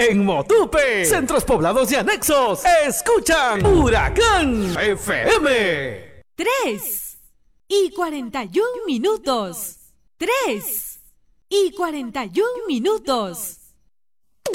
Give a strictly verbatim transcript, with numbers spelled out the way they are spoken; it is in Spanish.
En Motupe, centros poblados y anexos, escuchan Huracán F M. Tres y cuarenta y un minutos. Tres y cuarenta y un minutos.